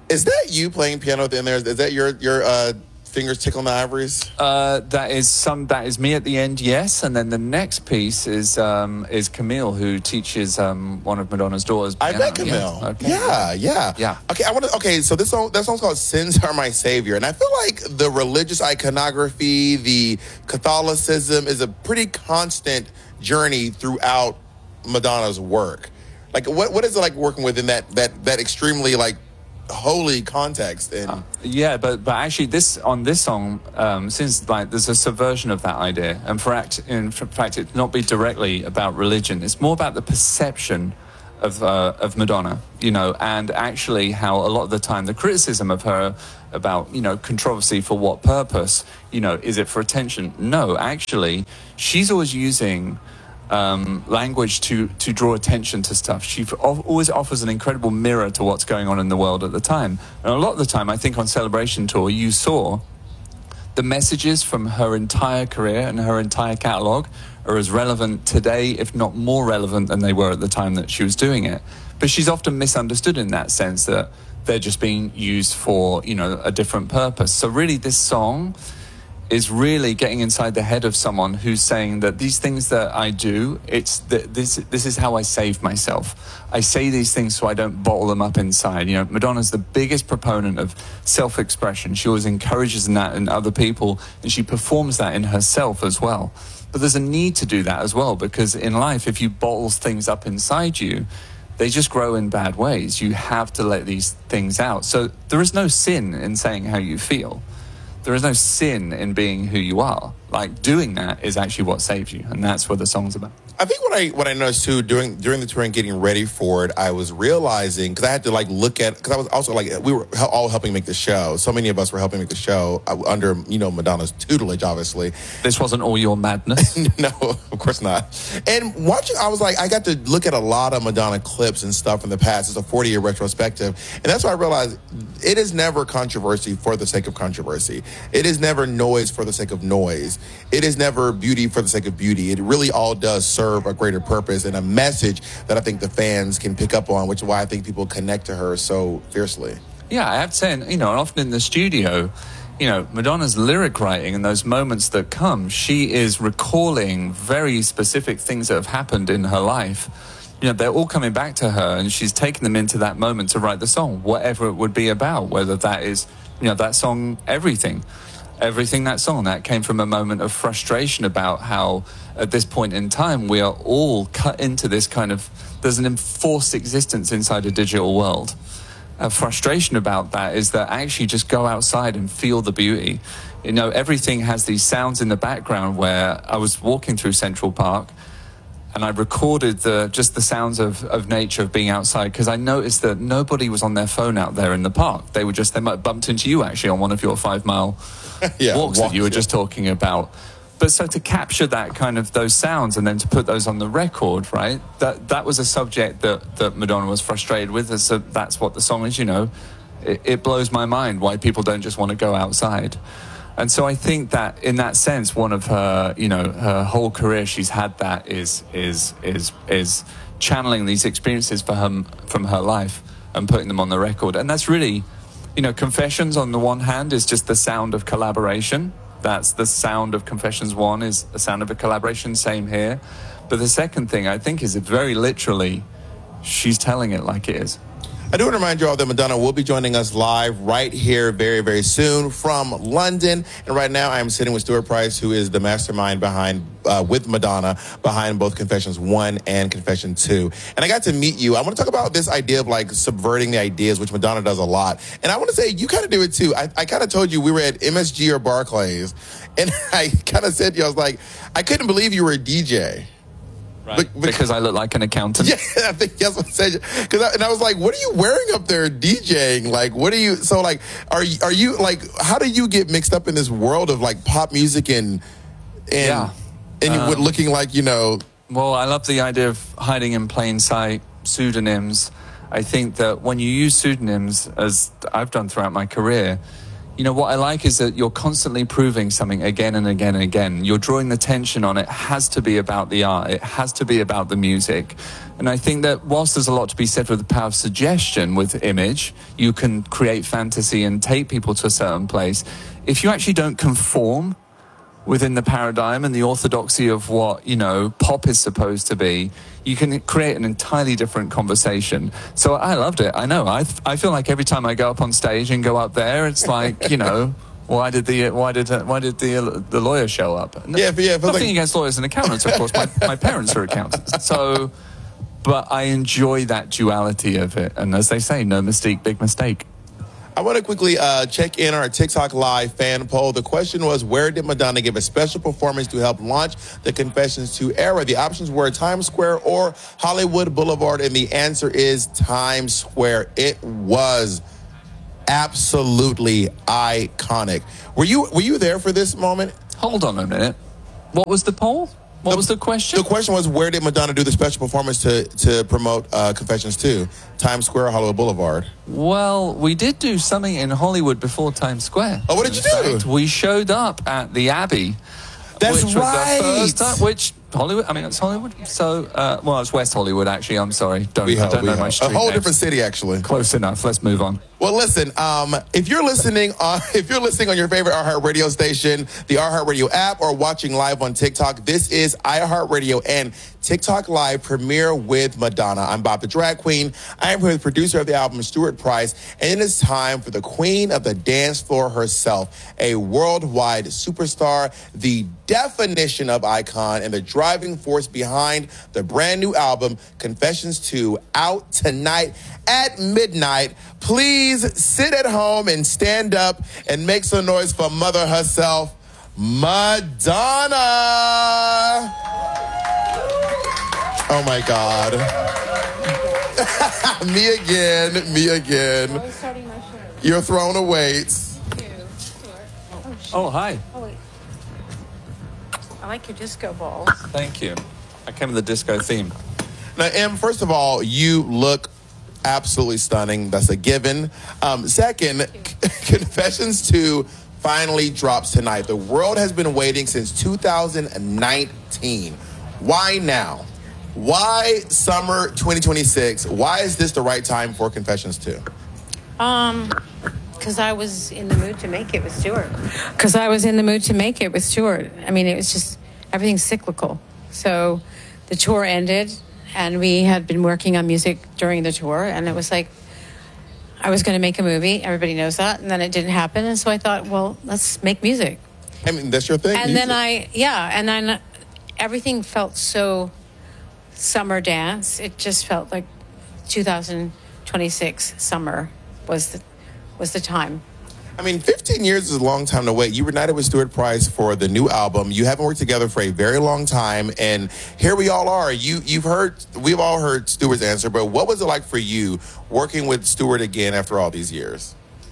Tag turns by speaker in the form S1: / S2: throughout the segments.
S1: Is that you playing piano at the end there? Is that your fingers tickling the ivories?
S2: That is me at the end, yes. And then the next piece is Camille, who teaches one of Madonna's daughters piano.
S1: I met Camille.
S2: Yeah. Okay.
S1: Yeah. Okay, so that song's called "Sins Are My Savior," and I feel like the religious iconography, the Catholicism, is a pretty constant journey throughout Madonna's work. Like, what is it like working within that extremely like holy context? And
S2: but actually this song, since like there's a subversion of that idea, and in fact it not be directly about religion, it's more about the perception of Madonna, and actually how a lot of the time the criticism of her about controversy, for what purpose, is it for attention? No, actually she's always using language to draw attention to stuff. She always offers an incredible mirror to what's going on in the world at the time. And a lot of the time, I think on Celebration Tour, you saw the messages from her entire career and her entire catalogue are as relevant today, if not more relevant than they were at the time that she was doing it. But she's often misunderstood in that sense, that they're just being used for, a different purpose. So really this song is really getting inside the head of someone who's saying that these things that I do, this is how I save myself. I say these things so I don't bottle them up inside. Madonna's the biggest proponent of self-expression. She always encourages that in other people, and she performs that in herself as well. But there's a need to do that as well, because in life, if you bottle things up inside you, they just grow in bad ways. You have to let these things out. So there is no sin in saying how you feel. There is no sin in being who you are. Like, doing that is actually what saves you, and that's what the song's about.
S1: I think what I noticed too during the tour and getting ready for it, I was realizing, because I had to look at, because I was also we were all helping make the show. So many of us were helping make the show under Madonna's tutelage, obviously.
S2: This wasn't all your madness.
S1: No, of course not. And watching, I was I got to look at a lot of Madonna clips and stuff from the past. It's a 40-year retrospective, and that's why I realized it is never controversy for the sake of controversy. It is never noise for the sake of noise. It is never beauty for the sake of beauty. It really all does serve a greater purpose and a message that I think the fans can pick up on, which is why I think people connect to her so fiercely.
S2: Yeah, I have to say, and often in the studio, Madonna's lyric writing and those moments that come, she is recalling very specific things that have happened in her life. They're all coming back to her, and she's taking them into that moment to write the song, whatever it would be about, whether that is, that song, Everything, that song, that came from a moment of frustration about how at this point in time we are all cut into this kind of, there's an enforced existence inside a digital world. A frustration about that is that actually just go outside and feel the beauty. Everything has these sounds in the background, where I was walking through Central Park and I recorded just the sounds of nature, of being outside, because I noticed that nobody was on their phone out there in the park. They might have bumped into you actually on one of your 5-mile walks that you were just talking about. But so to capture that kind of those sounds and then to put those on the record, right? That was a subject that Madonna was frustrated with. So that's what the song is, It blows my mind why people don't just want to go outside. And so I think that in that sense, one of her, her whole career, she's had that is channeling these experiences from her life and putting them on the record. And that's really, Confessions on the one hand is just the sound of collaboration. That's the sound of Confessions 1 is the sound of a collaboration, same here. But the second thing I think is it very literally, she's telling it like it is.
S1: I do want to remind you all that Madonna will be joining us live right here very, very soon from London. And right now I am sitting with Stuart Price, who is the mastermind behind, with Madonna, behind both Confessions 1 and Confession 2. And I got to meet you. I want to talk about this idea of subverting the ideas, which Madonna does a lot. And I want to say you kind of do it too. I kind of told you we were at MSG or Barclays, and I kind of said to you, I was like, I couldn't believe you were a DJ.
S2: Right. Because I look like an accountant.
S1: Yeah, I think that's what I said. And I was like, what are you wearing up there DJing? What are you, so are you how do you get mixed up in this world of pop music and you looking
S2: Well, I love the idea of hiding in plain sight, pseudonyms. I think that when you use pseudonyms, as I've done throughout my career, you know, what I like is that you're constantly proving something again and again and again. You're drawing the tension on it has to be about the art. It has to be about the music. And I think that whilst there's a lot to be said with the power of suggestion with image, you can create fantasy and take people to a certain place. If you actually don't conform within the paradigm and the orthodoxy of what, you know, pop is supposed to be, you can create an entirely different conversation. So I loved it. I know. I feel like every time I go up on stage and go up there, it's like, you know, why did the lawyer show up?
S1: Yeah.
S2: Nothing against lawyers and accountants, of course. My parents are accountants. So, but I enjoy that duality of it. And as they say, no mystique, big mistake.
S1: I want to quickly check in on our TikTok Live fan poll. The question was, where did Madonna give a special performance to help launch the Confessions 2 era? The options were Times Square or Hollywood Boulevard, and the answer is Times Square. It was absolutely iconic. Were you there for this moment?
S2: Hold on a minute. What was the poll? What was the question?
S1: The question was, where did Madonna do the special performance to promote Confessions 2? Times Square or Hollywood Boulevard?
S2: Well, we did do something in Hollywood before Times Square.
S1: Oh, what did you do?
S2: We showed up at the Abbey.
S1: That's
S2: which
S1: right.
S2: Was the first time, which Hollywood, I mean, it's Hollywood. So, well, it's West Hollywood, actually. I'm sorry. I don't know my street
S1: A whole
S2: names.
S1: different city, actually.
S2: Close enough. Let's move on.
S1: Well, listen, if you're listening on your favorite iHeartRadio station, the iHeartRadio app, or watching live on TikTok, this is iHeartRadio and TikTok Live Premiere with Madonna. I'm Bob the Drag Queen. I am here with producer of the album, Stuart Price, and it is time for the queen of the dance floor herself, a worldwide superstar, the definition of icon, and the driving force behind the brand new album, Confessions 2, out tonight at midnight. Please sit at home and stand up and make some noise for Mother herself, Madonna. Oh my God. Me again.
S3: I was starting my show.
S1: You're throwing a weight.
S2: Oh, hi.
S3: Oh, wait. I like your disco balls.
S2: Thank you. I came with the disco theme.
S1: Now, Em, first of all, you look absolutely stunning. That's a given. Second, Confessions 2 finally drops tonight. The world has been waiting since 2019. Why now? Why summer 2026? Why is this the right time for Confessions 2?
S3: Because I was in the mood to make it with Stuart. I mean, it was just, everything's cyclical. So the tour ended, and we had been working on music during the tour, and it was like, I was going to make a movie. Everybody knows that. And then it didn't happen. And so I thought, well, let's make music.
S1: I mean, that's your thing.
S3: And
S1: music.
S3: then everything felt so summer dance. It just felt like 2026 summer was the time.
S1: I mean, 15 years is a long time to wait. You reunited with Stuart Price for the new album. You haven't worked together for a very long time, and here we all are. We've all heard Stuart's answer, but what was it like for you working with Stuart again after all these years?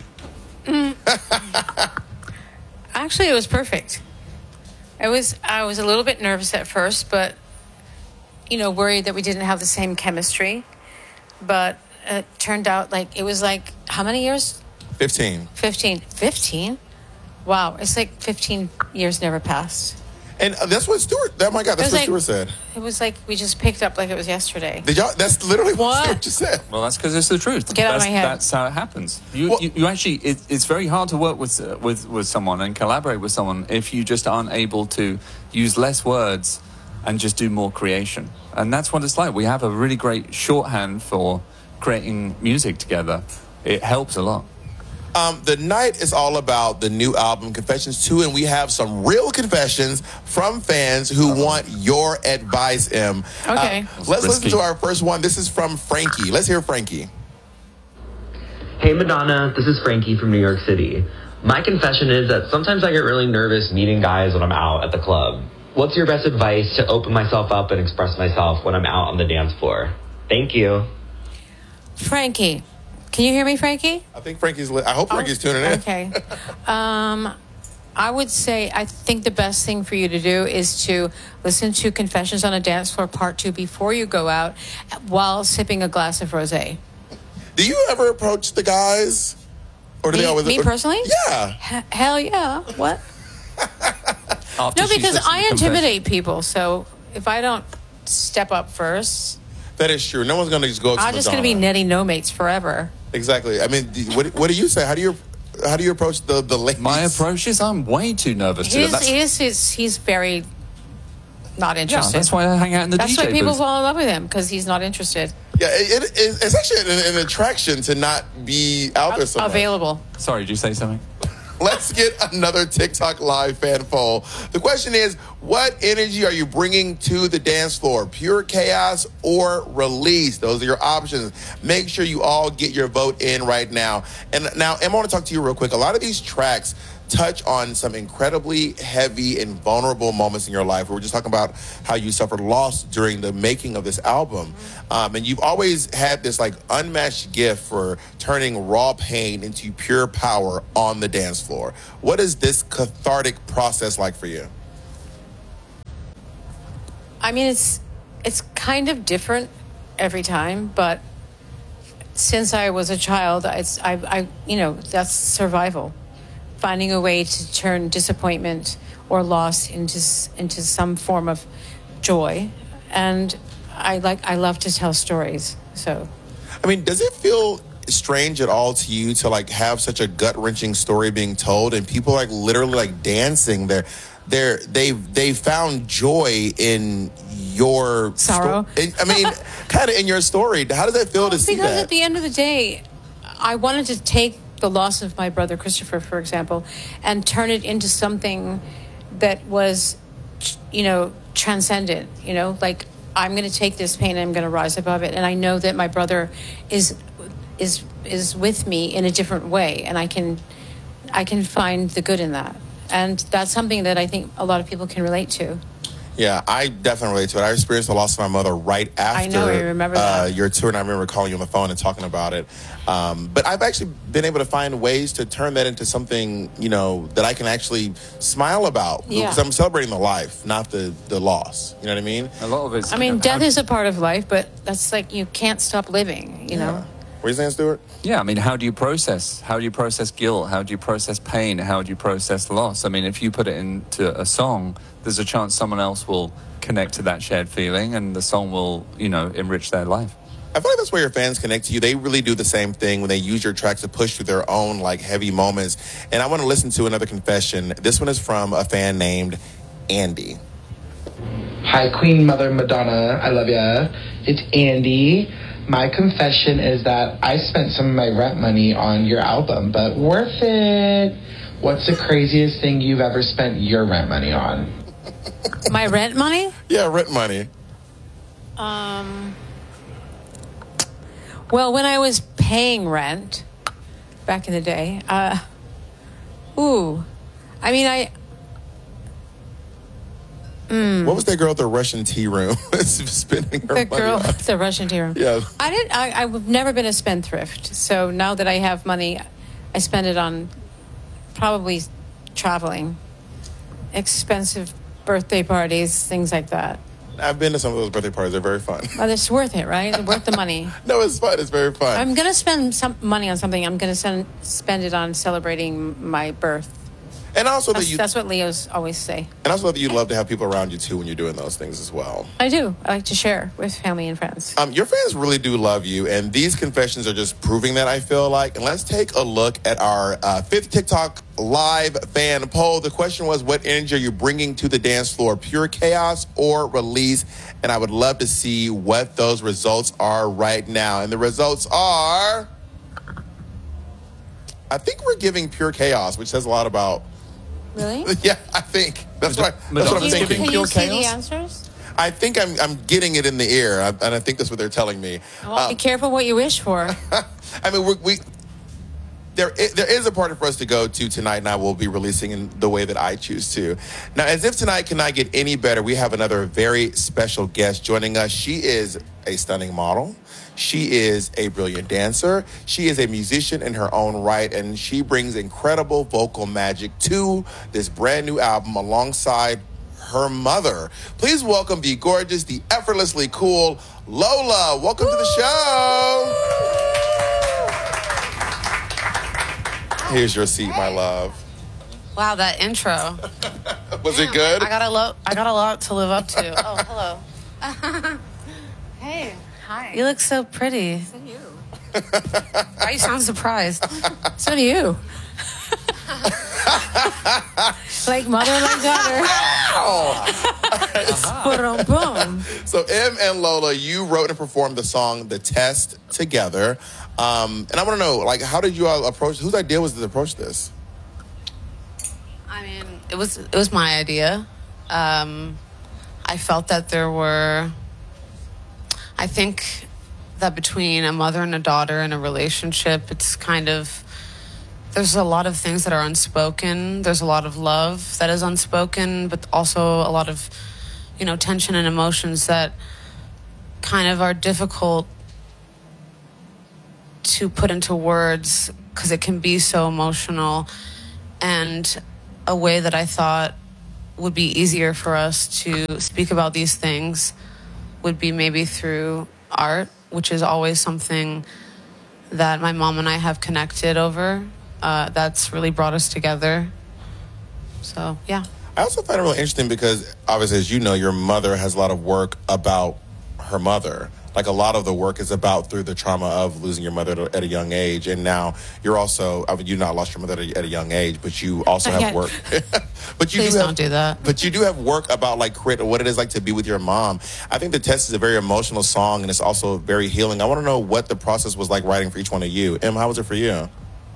S3: Actually, it was perfect. I was a little bit nervous at first, but worried that we didn't have the same chemistry. But it turned out like it was like how many years?
S1: 15.
S3: 15? Wow, it's like 15 years never passed.
S1: And that's what Stuart, oh my God, that's what Stuart said.
S3: It was like we just picked up like it was yesterday.
S1: That's literally what Stuart just said.
S2: Well, that's because it's the truth.
S3: Get out of my head.
S2: That's how it happens. You actually, it's very hard to work with someone and collaborate with someone if you just aren't able to use less words and just do more creation. And that's what it's like. We have a really great shorthand for creating music together. It helps a lot.
S1: The night is all about the new album, Confessions 2, and we have some real confessions from fans who want your advice, Em.
S3: Okay.
S1: Let's listen to our first one. This is from Frankie. Let's hear Frankie.
S4: Hey, Madonna. This is Frankie from New York City. My confession is that sometimes I get really nervous meeting guys when I'm out at the club. What's your best advice to open myself up and express myself when I'm out on the dance floor? Thank you.
S3: Frankie. Can you hear me, Frankie?
S1: I think I hope Frankie's tuning in.
S3: Okay. I would say I think the best thing for you to do is to listen to Confessions on a Dance Floor Part 2 before you go out while sipping a glass of rosé.
S1: Do you ever approach the guys? Or do they always?
S3: Me personally?
S1: Yeah.
S3: Hell yeah. What?
S2: After
S3: No,
S2: she's
S3: because
S2: listened to
S3: I
S2: the
S3: intimidate people. So if I don't step up first,
S1: That is true. No one's going to just go up to
S3: I'm just going to be
S1: Madonna.
S3: netty no mates forever.
S1: Exactly. I mean, what do you say? How do you approach the ladies?
S2: My approach is I'm way too nervous to do
S3: He's very not
S2: Yeah,
S3: interested.
S2: that's why I hang out in the
S3: That's
S2: DJ
S3: why people
S2: booth.
S3: fall in love with him, because he's not interested.
S1: Yeah, it's actually an attraction to not be out there so much.
S3: Available.
S2: Sorry, did you say something?
S1: Let's get another TikTok live fan poll. The question is, what energy are you bringing to the dance floor? Pure chaos or release? Those are your options. Make sure you all get your vote in right now. And now, Emma, I want to talk to you real quick. A lot of these tracks touch on some incredibly heavy and vulnerable moments in your life. We were just talking about how you suffered loss during the making of this album. And you've always had this like unmatched gift for turning raw pain into pure power on the dance floor. What is this cathartic process like for you?
S3: I mean, it's kind of different every time, but since I was a child, I that's survival. Finding a way to turn disappointment or loss into some form of joy, and I love to tell stories. So,
S1: I mean, does it feel strange at all to you to like have such a gut-wrenching story being told and people like literally like dancing they found joy in your
S3: sorrow?
S1: I mean, kind of in your story. How does that feel to see
S3: because
S1: that?
S3: at the end of the day, I wanted to take the loss of my brother Christopher, for example, and turn it into something that was, transcendent. Like, I'm going to take this pain and I'm going to rise above it. And I know that my brother is with me in a different way, and I can find the good in that. And that's something that I think a lot of people can relate to.
S1: Yeah, I definitely relate to it. I experienced the loss of my mother right after
S3: I know, I remember that.
S1: your tour, and I remember calling you on the phone and talking about it. But I've actually been able to find ways to turn that into something, that I can actually smile about.
S3: Yeah.
S1: Because I'm celebrating the life, not the loss. You know what I mean?
S2: A lot of it's.
S3: I mean, death is a part of life, but that's like you can't stop living, know?
S1: What are you saying, Stuart?
S2: Yeah, I mean, how do you process? How do you process guilt? How do you process pain? How do you process loss? I mean, if you put it into a song, there's a chance someone else will connect to that shared feeling, and the song will, enrich their life.
S1: I feel like that's where your fans connect to you. They really do the same thing when they use your tracks to push through their own like heavy moments. And I want to listen to another confession. This one is from a fan named Andy.
S5: Hi, Queen Mother Madonna. I love ya. It's Andy. My confession is that I spent some of my rent money on your album, but worth it. What's the craziest thing you've ever spent your rent money on?
S3: My rent money?
S1: Yeah, rent money.
S3: Well, when I was paying rent back in the day, I mean,
S1: What was that girl at the Russian tea room spending her
S3: the
S1: money
S3: girl
S1: on?
S3: at the Russian tea room.
S1: Yeah.
S3: I've never been a spendthrift. So now that I have money, I spend it on probably traveling, expensive birthday parties, things like that.
S1: I've been to some of those birthday parties. They're very fun.
S3: Well, it's worth it, right? It's worth the money.
S1: No, it's fun. It's very fun.
S3: I'm going to spend some money on something. I'm going to spend it on celebrating my birth.
S1: And also
S3: That's what Leos always say.
S1: and also that you love to have people around you too when you're doing those things as well.
S3: I do. I like to share with family and friends.
S1: Your fans really do love you, and these confessions are just proving that, I feel like. And let's take a look at our fifth TikTok live fan poll. The question was, what energy are you bringing to the dance floor? Pure chaos or release? And I would love to see what those results are right now. And the results are, I think we're giving pure chaos, which says a lot about.
S3: Really?
S1: Yeah, I think that's what I'm
S2: Madonna's
S1: thinking.
S2: giving
S3: Can
S2: pure
S3: you see
S2: chaos?
S3: the answers?
S1: I think I'm getting it in the ear, and I think that's what they're telling me.
S3: Well, be careful what you wish for.
S1: I mean, there is a party for us to go to tonight, and I will be releasing in the way that I choose to. Now, as if tonight cannot get any better, we have another very special guest joining us. She is a stunning model. She is a brilliant dancer. She is a musician in her own right, and she brings incredible vocal magic to this brand new album alongside her mother. Please welcome the gorgeous, the effortlessly cool Lola. Welcome to the show. Here's your seat, my love.
S6: Wow, that intro.
S1: Was it good?
S6: I got a lot to live up to. Oh, hello. Hey.
S3: Hi.
S6: You look so pretty.
S3: So do you.
S6: Why you sound surprised?
S3: So do you. Like mother, like daughter. Boom.
S1: So M and Lola, you wrote and performed the song "The Test" together, and I want to know, like, how did you all approach? Whose idea was to approach this?
S6: I mean, it was my idea. I felt that I think that between a mother and a daughter in a relationship, it's kind of, there's a lot of things that are unspoken. There's a lot of love that is unspoken, but also a lot of, tension and emotions that kind of are difficult to put into words because it can be so emotional. And a way that I thought would be easier for us to speak about these things would be maybe through art, which is always something that my mom and I have connected over. That's really brought us together. So, yeah.
S1: I also find it really interesting because, obviously, as you know, your mother has a lot of work about her mother. Like, a lot of the work is about through the trauma of losing your mother at a young age. And now you're also, you've not lost your mother at a young age, but you also have work. But you
S6: Please don't do that.
S1: But you do have work about, like, what it is like to be with your mom. I think The Test is a very emotional song, and it's also very healing. I want to know what the process was like writing for each one of you. Em, how was it for you?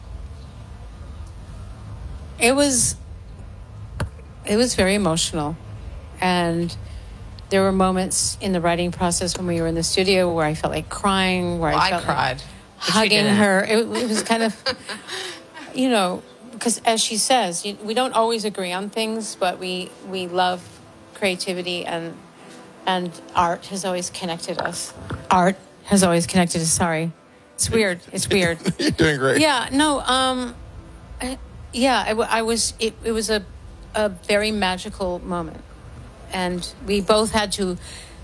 S3: It was very emotional, and there were moments in the writing process when we were in the studio where I felt like crying, where I felt
S6: cried,
S3: like hugging her. It was kind of, because as she says, we don't always agree on things, but we love creativity, and art has always connected us. Art has always connected us. Sorry, it's weird. It's weird.
S1: You're doing great.
S3: Yeah. No. It was a very magical moment, and we both had to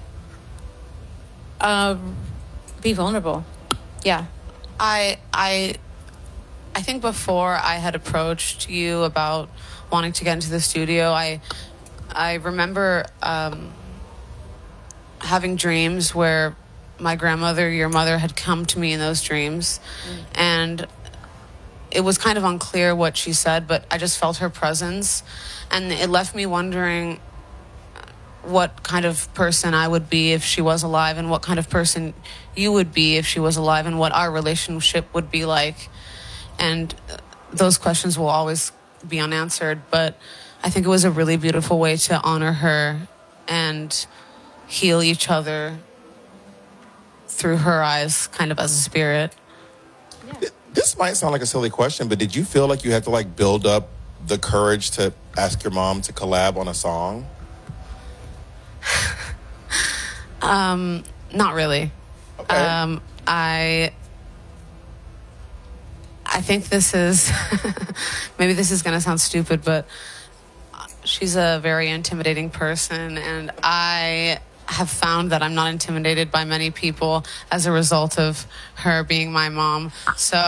S3: be vulnerable. Yeah.
S6: I think before I had approached you about wanting to get into the studio, I remember having dreams where my grandmother, your mother, had come to me in those dreams, and it was kind of unclear what she said, but I just felt her presence, and it left me wondering what kind of person I would be if she was alive, and what kind of person you would be if she was alive, and what our relationship would be like. And those questions will always be unanswered, but I think it was a really beautiful way to honor her and heal each other through her eyes, kind of as a spirit.
S3: Yeah.
S1: This might sound like a silly question, but did you feel like you had to, like, build up the courage to ask your mom to collab on a song?
S6: Not really.
S1: Okay.
S6: I think this is maybe this is going to sound stupid, but she's a very intimidating person, and I have found that I'm not intimidated by many people as a result of her being my mom. So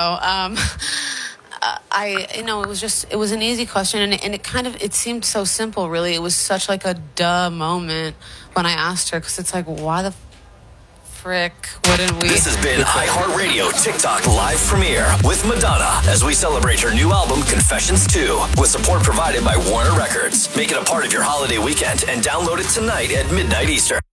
S6: it was an easy question, and it seemed so simple, really. It was such like a duh moment when I asked her, because it's like, why the frick wouldn't we?
S7: This has been iHeartRadio TikTok live premiere with Madonna as we celebrate her new album Confessions 2 with support provided by Warner Records. Make it a part of your holiday weekend and download it tonight at midnight Eastern.